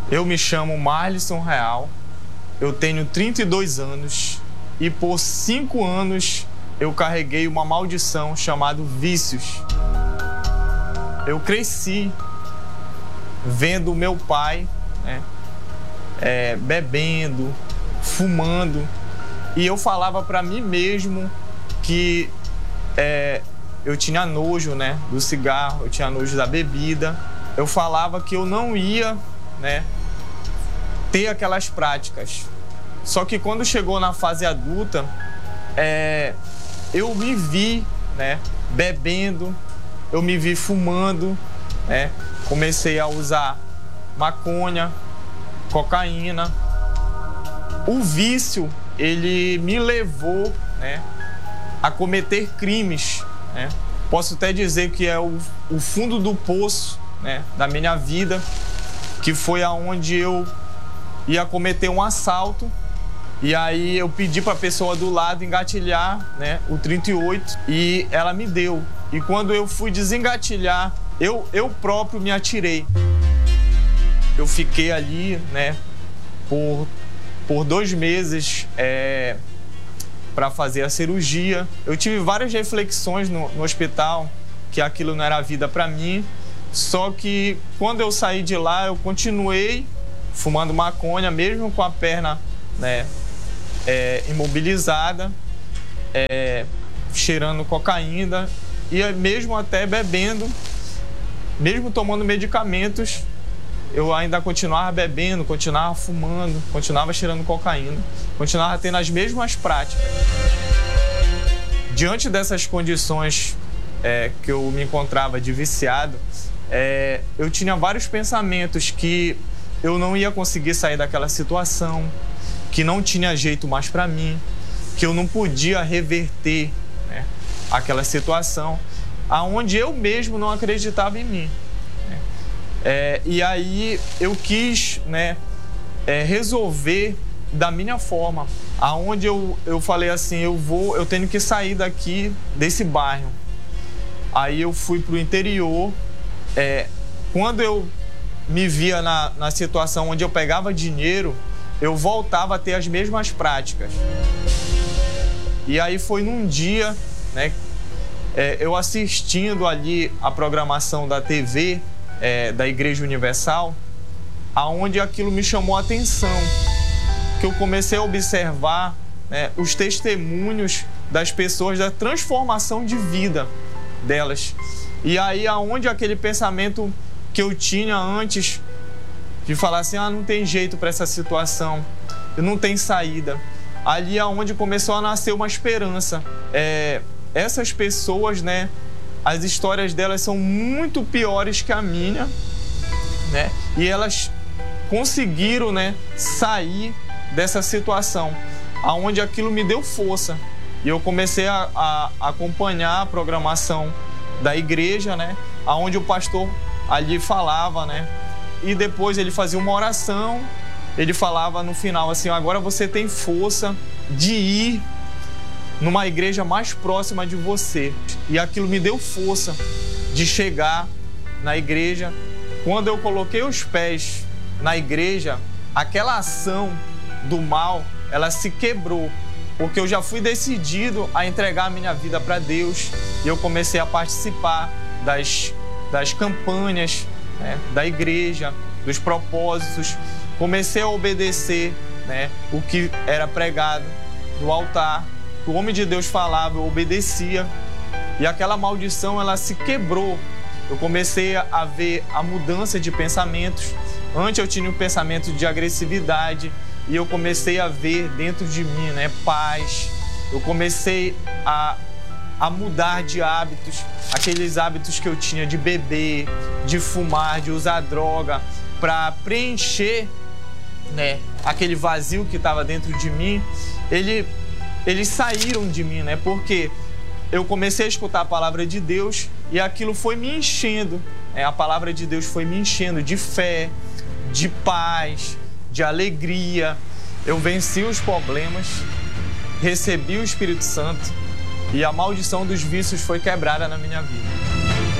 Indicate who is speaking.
Speaker 1: Eu me chamo Marlisson Real, eu tenho 32 anos e por 5 anos eu carreguei uma maldição chamada vícios. Eu cresci vendo meu pai, bebendo, fumando, e eu falava para mim mesmo que eu tinha nojo, do cigarro, eu tinha nojo da bebida. Eu falava que eu não ia, ter aquelas práticas. Só que quando chegou na fase adulta, eu me vi, bebendo, eu me vi fumando, comecei a usar maconha, cocaína. O vício, ele me levou, a cometer crimes, Posso até dizer que é o fundo do poço, da minha vida, que foi aonde eu ia cometer um assalto. E aí eu pedi para a pessoa do lado engatilhar, o 38, e ela me deu. E quando eu fui desengatilhar, eu próprio me atirei. Eu fiquei ali, por 2 meses para fazer a cirurgia. Eu tive várias reflexões no hospital, que aquilo não era vida para mim. Só que quando eu saí de lá, eu continuei fumando maconha, mesmo com a perna, imobilizada, cheirando cocaína e mesmo até bebendo, mesmo tomando medicamentos, eu ainda continuava bebendo, continuava fumando, continuava cheirando cocaína, continuava tendo as mesmas práticas. Diante dessas condições que eu me encontrava de viciado, eu tinha vários pensamentos que eu não ia conseguir sair daquela situação, que não tinha jeito mais para mim, que eu não podia reverter aquela situação, aonde eu mesmo não acreditava em mim. E aí eu quis resolver da minha forma, aonde eu falei assim, eu tenho que sair daqui, desse bairro. Aí eu fui para o interior. Quando eu me via na situação onde eu pegava dinheiro, eu voltava a ter as mesmas práticas. E aí foi num dia, eu assistindo ali a programação da TV, da Igreja Universal, aonde aquilo me chamou a atenção, que eu comecei a observar os testemunhos das pessoas, da transformação de vida delas. E aí aonde aquele pensamento que eu tinha antes de falar assim, não tem jeito para essa situação, não tem saída, ali aonde começou a nascer uma esperança. Essas pessoas, as histórias delas são muito piores que a minha, e elas conseguiram, sair dessa situação, aonde aquilo me deu força. E eu comecei a acompanhar a programação da igreja, aonde o pastor ali falava, e depois ele fazia uma oração, ele falava no final assim, agora você tem força de ir numa igreja mais próxima de você. E aquilo me deu força de chegar na igreja. Quando eu coloquei os pés na igreja, aquela ação do mal, ela se quebrou, porque eu já fui decidido a entregar a minha vida para Deus, e eu comecei a participar das campanhas da igreja, dos propósitos, comecei a obedecer o que era pregado do altar, o homem de Deus falava, eu obedecia, e aquela maldição ela se quebrou. Eu comecei a ver a mudança de pensamentos. Antes eu tinha um pensamento de agressividade, e eu comecei a ver dentro de mim paz. Eu comecei a mudar de hábitos, aqueles hábitos que eu tinha de beber, de fumar, de usar droga, para preencher aquele vazio que estava dentro de mim. Eles saíram de mim, porque eu comecei a escutar a palavra de Deus e aquilo foi me enchendo. A palavra de Deus foi me enchendo de fé, de paz, de alegria. Eu venci os problemas, recebi o Espírito Santo e a maldição dos vícios foi quebrada na minha vida.